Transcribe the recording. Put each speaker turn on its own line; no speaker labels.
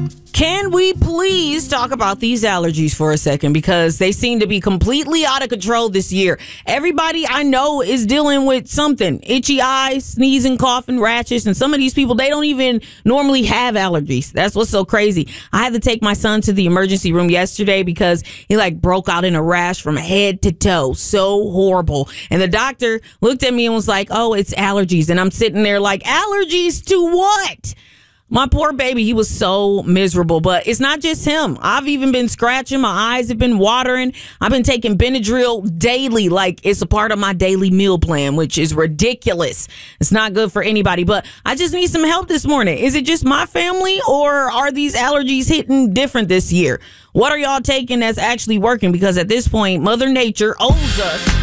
Can we please talk about these allergies for a second? Because they seem to be completely out of control this year. Everybody I know is dealing with something. Itchy eyes, sneezing, coughing, rashes. And some of these people, they don't even normally have allergies. That's what's so crazy. I had to take my son to the emergency room yesterday because he broke out in a rash from head to toe. So horrible. And the doctor looked at me and was like, oh, it's allergies. And I'm sitting there like, allergies to what? My poor baby, he was so miserable, but it's not just him. I've even been scratching. My eyes have been watering. I've been taking Benadryl daily, like it's a part of my daily meal plan, which is ridiculous. It's not good for anybody, but I just need some help this morning. Is it just my family, or are these allergies hitting different this year? What are y'all taking that's actually working? Because at this point, Mother Nature owes us